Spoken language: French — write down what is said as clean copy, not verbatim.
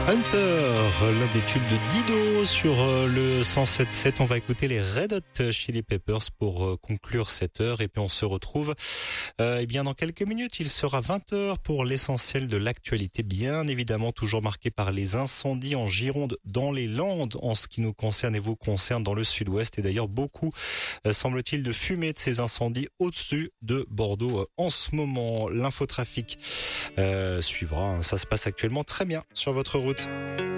Hunter, l'un des tubes de Dido sur le 107.7. On va écouter les Red Hot Chili Peppers pour conclure cette heure. Et puis on se retrouve bien dans quelques minutes. Il sera 20h pour l'essentiel de l'actualité. Bien évidemment, toujours marqué par les incendies en Gironde, dans les Landes, en ce qui nous concerne et vous concerne dans le sud-ouest. Et d'ailleurs, beaucoup, semble-t-il, de fumée de ces incendies au-dessus de Bordeaux en ce moment. L'infotrafic suivra. Ça se passe actuellement très bien sur votre route.